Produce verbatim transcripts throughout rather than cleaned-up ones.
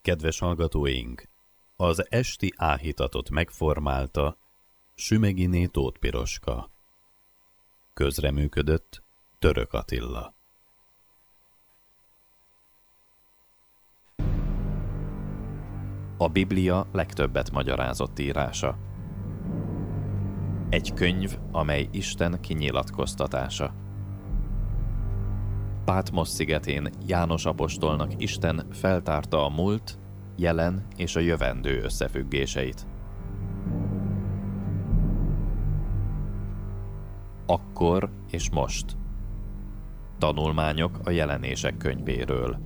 Kedves hallgatóink! Az esti áhítatot megformálta Sümeghiné Tóth Piroska. Közreműködött Török Attila. A Biblia legtöbbet magyarázott írása. Egy könyv, amely Isten kinyilatkoztatása. Pátmosz szigetén János apostolnak Isten feltárta a múlt, jelen és a jövendő összefüggéseit. Akkor és most. Tanulmányok a Jelenések könyvéről.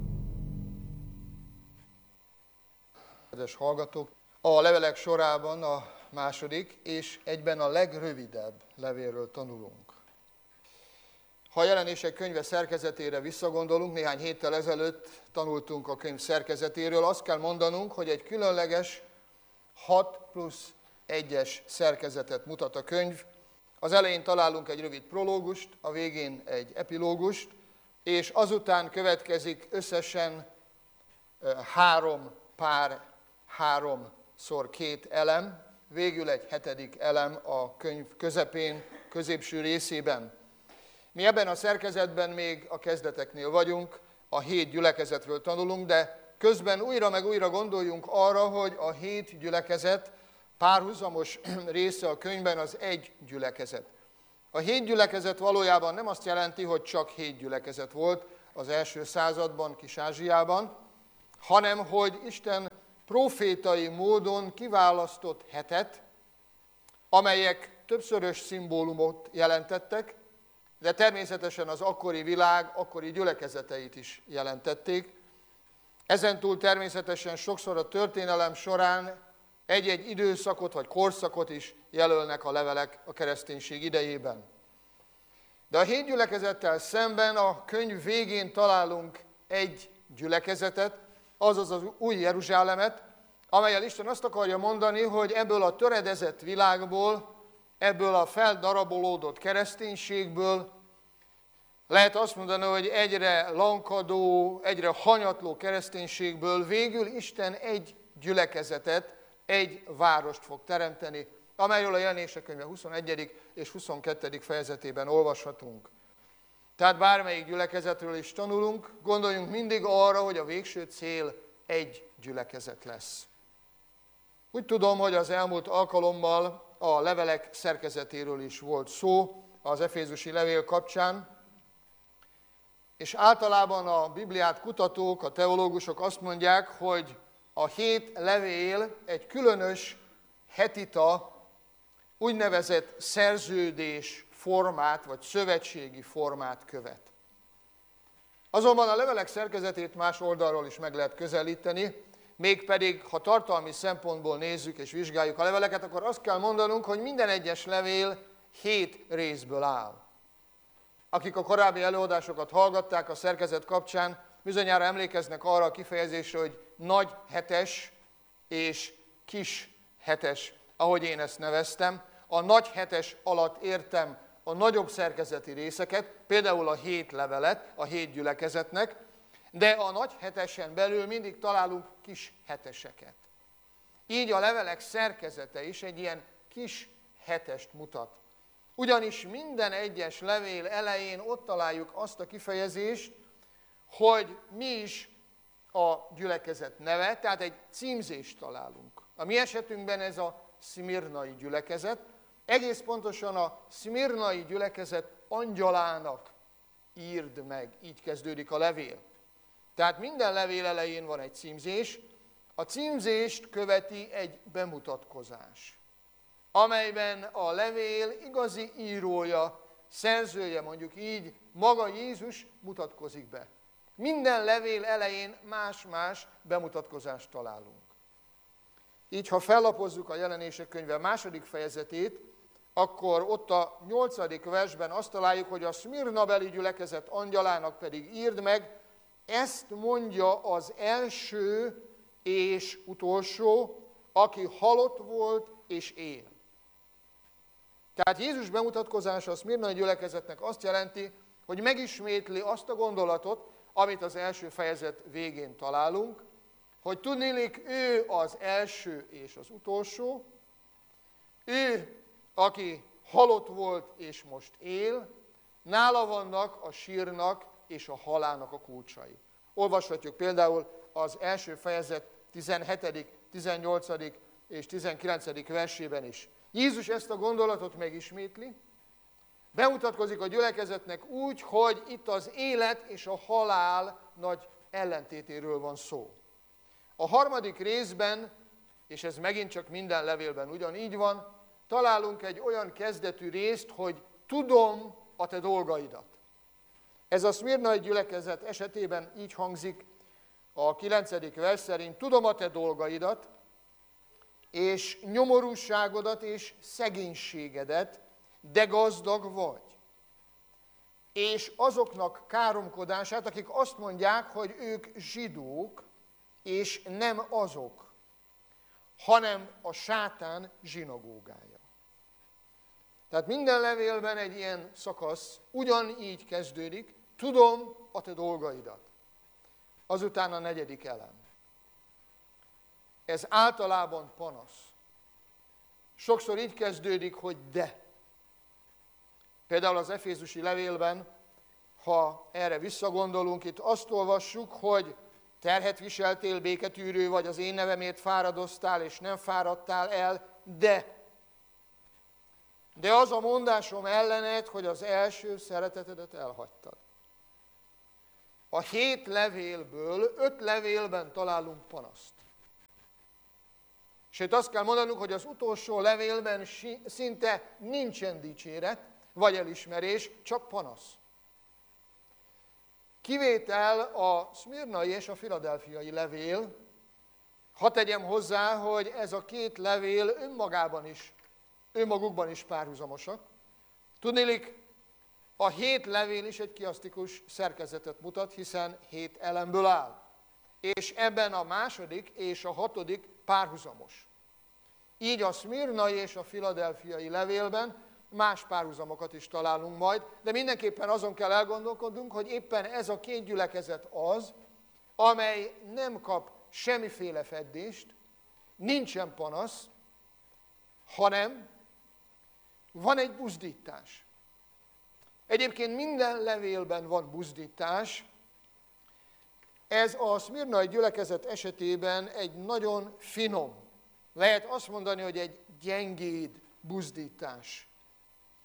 Kedves hallgatók, a levelek sorában a második és egyben a legrövidebb levélről tanulunk. Ha a Jelenések könyve szerkezetére visszagondolunk, néhány héttel ezelőtt tanultunk a könyv szerkezetéről, azt kell mondanunk, hogy egy különleges hat plusz egyes szerkezetet mutat a könyv. Az elején találunk egy rövid prológust, a végén egy epilógust, és azután következik összesen három pár, háromszor két elem, végül egy hetedik elem a könyv közepén, középső részében. Mi ebben a szerkezetben még a kezdeteknél vagyunk, a hét gyülekezetről tanulunk, de közben újra meg újra gondoljunk arra, hogy a hét gyülekezet párhuzamos része a könyvben az egy gyülekezet. A hét gyülekezet valójában nem azt jelenti, hogy csak hét gyülekezet volt az első században, Kis-Ázsiában, hanem hogy Isten profétai módon kiválasztott hetet, amelyek többszörös szimbólumot jelentettek, de természetesen az akkori világ, akkori gyülekezeteit is jelentették. Ezentúl természetesen sokszor a történelem során egy-egy időszakot vagy korszakot is jelölnek a levelek a kereszténység idejében. De a hét gyülekezettel szemben a könyv végén találunk egy gyülekezetet, azaz az új Jeruzsálemet, amellyel Isten azt akarja mondani, hogy ebből a töredezett világból, ebből a feldarabolódott kereszténységből lehet azt mondani, hogy egyre lankadó, egyre hanyatló kereszténységből végül Isten egy gyülekezetet, egy várost fog teremteni, amelyről a Jelenések könyve huszonegyedik és huszonkettedik fejezetében olvashatunk. Tehát bármelyik gyülekezetről is tanulunk, gondoljunk mindig arra, hogy a végső cél egy gyülekezet lesz. Úgy tudom, hogy az elmúlt alkalommal a levelek szerkezetéről is volt szó az efézusi levél kapcsán, és általában a Bibliát kutatók, a teológusok azt mondják, hogy a hét levél egy különös hetita, úgynevezett szerződés formát, vagy szövetségi formát követ. Azonban a levelek szerkezetét más oldalról is meg lehet közelíteni, mégpedig, ha tartalmi szempontból nézzük és vizsgáljuk a leveleket, akkor azt kell mondanunk, hogy minden egyes levél hét részből áll. Akik a korábbi előadásokat hallgatták a szerkezet kapcsán, bizonyára emlékeznek arra a kifejezésre, hogy nagy hetes és kis hetes, ahogy én ezt neveztem. A nagy hetes alatt értem a nagyobb szerkezeti részeket, például a hét levelet, a hét gyülekezetnek, de a nagy hetesen belül mindig találunk kis heteseket. Így a levelek szerkezete is egy ilyen kis hetest mutat. Ugyanis minden egyes levél elején ott találjuk azt a kifejezést, hogy mi is a gyülekezet neve, tehát egy címzést találunk. A mi esetünkben ez a szmirnai gyülekezet, egész pontosan a szmirnai gyülekezet angyalának írd meg, így kezdődik a levél. Tehát minden levél elején van egy címzés, a címzést követi egy bemutatkozás, amelyben a levél igazi írója, szerzője, mondjuk így, maga Jézus mutatkozik be. Minden levél elején más-más bemutatkozást találunk. Így, ha fellapozzuk a Jelenések könyve második fejezetét, akkor ott a nyolcadik versben azt találjuk, hogy a szmirnabeli gyülekezet angyalának pedig írd meg, ezt mondja az első és utolsó, aki halott volt és él. Tehát Jézus bemutatkozása a szmirnai gyülekezetnek azt jelenti, hogy megismétli azt a gondolatot, amit az első fejezet végén találunk, hogy tudniillik ő az első és az utolsó, ő, aki halott volt és most él, nála vannak a sírnak és a halálnak a kulcsai. Olvashatjuk például az első fejezet tizenhetedik, tizennyolcadik és tizenkilencedik versében is. Jézus ezt a gondolatot megismétli, bemutatkozik a gyülekezetnek úgy, hogy itt az élet és a halál nagy ellentétéről van szó. A harmadik részben, és ez megint csak minden levélben ugyanígy van, találunk egy olyan kezdetű részt, hogy tudom a te dolgaidat. Ez a szmirnai gyülekezet esetében így hangzik a kilencedik vers szerint, tudom a te dolgaidat, és nyomorúságodat és szegénységedet, de gazdag vagy. És azoknak káromkodását, akik azt mondják, hogy ők zsidók, és nem azok, hanem a sátán zsinagógája. Tehát minden levélben egy ilyen szakasz ugyanígy kezdődik, tudom a te dolgaidat. Azután a negyedik elem. Ez általában panasz. Sokszor így kezdődik, hogy de. Például az efézusi levélben, ha erre visszagondolunk, itt azt olvassuk, hogy terhet viseltél, béketűrő vagy, az én nevemért fáradoztál, és nem fáradtál el, de. De az a mondásom ellened, hogy az első szeretetedet elhagytad. A hét levélből, öt levélben találunk panaszt. Sőt, azt kell mondanunk, hogy az utolsó levélben szinte nincsen dicséret, vagy elismerés, csak panasz. Kivétel a szmirnai és a filadelfiai levél. Hadd tegyem hozzá, hogy ez a két levél önmagában is, önmagukban is párhuzamosak. Tudniillik, a hét levél is egy kiasztikus szerkezetet mutat, hiszen hét elemből áll. És ebben a második és a hatodik párhuzamos. Így a szmirnai és a filadelfiai levélben más párhuzamokat is találunk majd, de mindenképpen azon kell elgondolkodnunk, hogy éppen ez a két gyülekezet az, amely nem kap semmiféle feddést, nincsen panasz, hanem van egy buzdítás. Egyébként minden levélben van buzdítás. Ez a szmirnai gyülekezet esetében egy nagyon finom, lehet azt mondani, hogy egy gyengéd buzdítás.